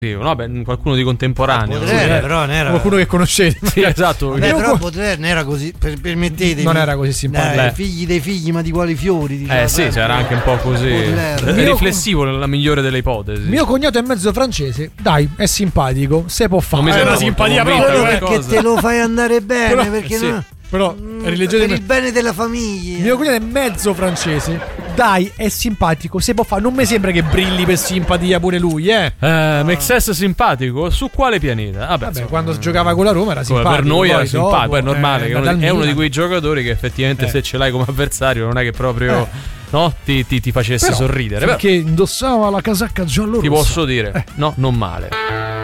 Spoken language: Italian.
No, beh, qualcuno di contemporaneo. Baudelaire, però non era qualcuno che conoscete. Sì, esatto. Però Baudelaire non era così, permettetemi. Non era così simpatico. Figli dei figli, ma di quali fiori? Diciamo, Sì, c'era anche un po' così. Riflessivo nella migliore delle ipotesi. Mio cognato è mezzo francese. Dai, è simpatico. Se può fare. È una simpatia proprio. Perché te lo fai andare bene. Perché no? Però per il bene della famiglia. Mio cognato è mezzo francese. Dai, è simpatico, se può fare. Non mi sembra che brilli per simpatia pure lui, Mexes simpatico? Su quale pianeta? Vabbè, quando giocava con la Roma era simpatico. Per noi era simpatico, poi è normale che è uno di quei giocatori che effettivamente se ce l'hai come avversario non è che proprio ti facesse sorridere. Perché indossava la casacca giallo-rossa. Ti posso dire, no, non male.